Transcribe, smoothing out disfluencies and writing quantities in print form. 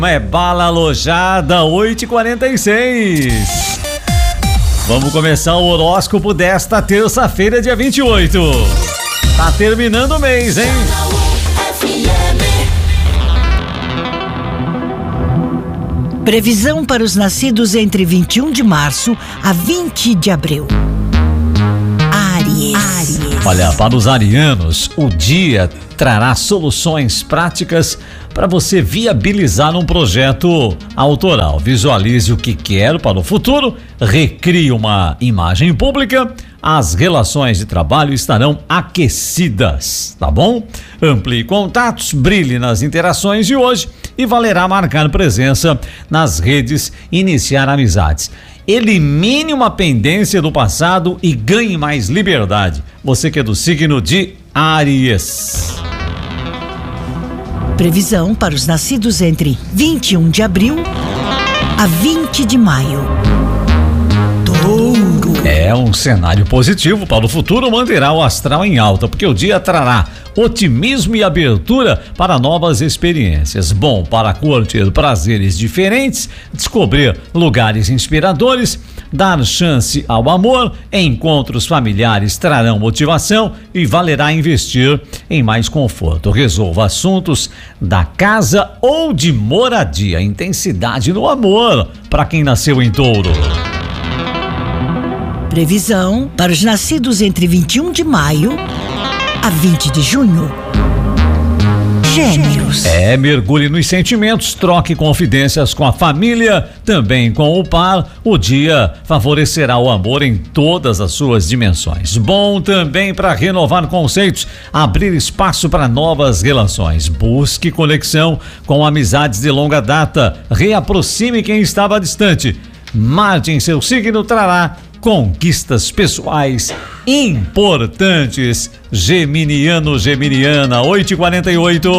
É Bala Alojada 8h46. Vamos começar o horóscopo desta terça-feira, dia 28. Tá terminando o mês, hein? Previsão para os nascidos entre 21 de março a 20 de abril. Áries. Olha, para os arianos, o dia trará soluções práticas para você viabilizar um projeto autoral. Visualize o que quer para o futuro, recrie uma imagem pública, as relações de trabalho estarão aquecidas, tá bom? Amplie contatos, brilhe nas interações de hoje e valerá marcar presença nas redes, iniciar amizades. Elimine uma pendência do passado e ganhe mais liberdade. Você que é do signo de Áries. Previsão para os nascidos entre 21 de abril a 20 de maio. Touro. É um cenário positivo para o futuro, manterá o astral em alta, porque o dia trará otimismo e abertura para novas experiências. Bom para curtir prazeres diferentes, descobrir lugares inspiradores, dar chance ao amor, encontros familiares trarão motivação e valerá investir em mais conforto. Resolva assuntos da casa ou de moradia. Intensidade no amor para quem nasceu em Touro. Previsão para os nascidos entre 21 de maio a 20 de junho. Gêmeos. Mergulhe nos sentimentos, troque confidências com a família, também com o par. O dia favorecerá o amor em todas as suas dimensões. Bom também para renovar conceitos, abrir espaço para novas relações. Busque conexão com amizades de longa data, reaproxime quem estava distante. Marte em seu signo trará conquistas pessoais importantes. Geminiano, Geminiana, 8h48.